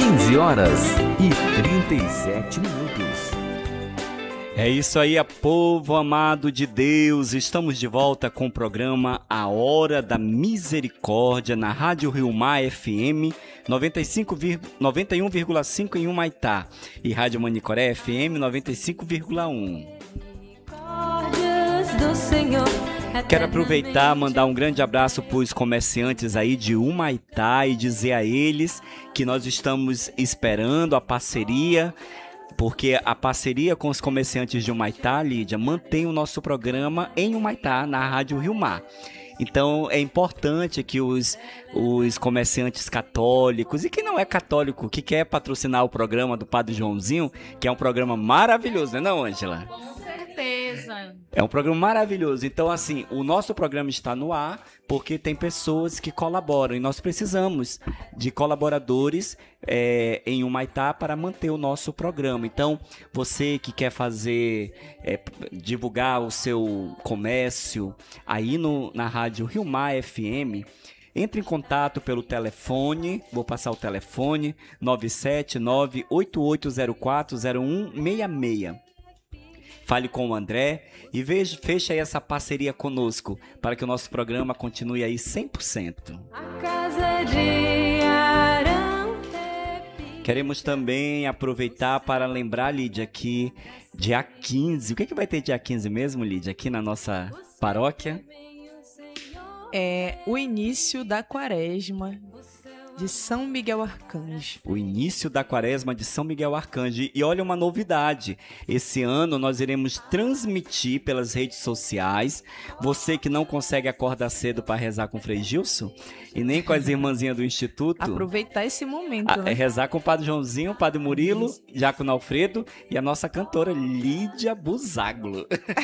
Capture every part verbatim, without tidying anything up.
quinze horas e trinta e sete minutos. É isso aí, povo amado de Deus, estamos de volta com o programa A Hora da Misericórdia na Rádio Rio Mar F M noventa e um vírgula cinco em Humaitá e Rádio Manicoré F M noventa e cinco vírgula um. Quero aproveitar e mandar um grande abraço para os comerciantes aí de Humaitá e dizer a eles que nós estamos esperando a parceria, porque a parceria com os comerciantes de Humaitá, Lídia, mantém o nosso programa em Humaitá, na Rádio Rio Mar. Então é importante que os, os comerciantes católicos, e quem não é católico, que quer patrocinar o programa do Padre Joãozinho, que é um programa maravilhoso, não é não, Ângela? Com certeza. É um programa maravilhoso. Então, assim, o nosso programa está no ar porque tem pessoas que colaboram e nós precisamos de colaboradores é, em Humaitá para manter o nosso programa. Então, você que quer fazer, é, divulgar o seu comércio aí no, na Rádio Rio Mar F M, entre em contato pelo telefone, vou passar o telefone, nove sete nove, oito oito zero quatro, zero um seis seis. Fale com o André e veja, feche aí essa parceria conosco para que o nosso programa continue aí cem por cento. A casa de Arão. Queremos também aproveitar para lembrar, Lídia, que dia quinze, o que, é que vai ter dia quinze mesmo, Lídia, aqui na nossa paróquia? É o início da quaresma de São Miguel Arcanjo. O início da quaresma de São Miguel Arcanjo. E olha uma novidade, esse ano nós iremos transmitir pelas redes sociais. Você que não consegue acordar cedo para rezar com o Frei Gilson e nem com as irmãzinhas do Instituto, aproveitar esse momento, a, né? Rezar com o Padre Joãozinho, o Padre Murilo, Diácono Alfredo e a nossa cantora Lídia Buzaglo.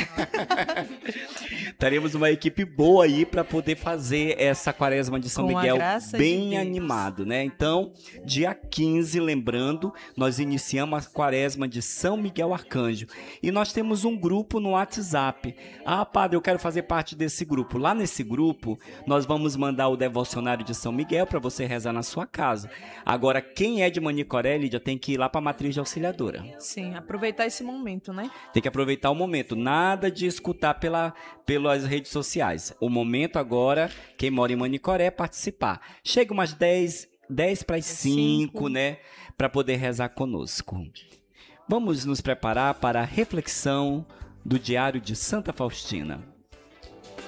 Teremos uma equipe boa aí para poder fazer essa quaresma de São Com Miguel bem de animado, né? Então, dia quinze, lembrando, nós iniciamos a quaresma de São Miguel Arcanjo e nós temos um grupo no WhatsApp. Ah, padre, eu quero fazer parte desse grupo. Lá nesse grupo, nós vamos mandar o devocionário de São Miguel para você rezar na sua casa. Agora, quem é de Manicoré, Lídia, tem que ir lá para a matriz de auxiliadora. Sim, aproveitar esse momento, né? Tem que aproveitar o momento. Nada de escutar pela, pelas redes sociais. O momento agora, quem mora em Manicoré, é participar. Chega umas dez, dez para as cinco, né? Para poder rezar conosco. Vamos nos preparar para a reflexão do Diário de Santa Faustina.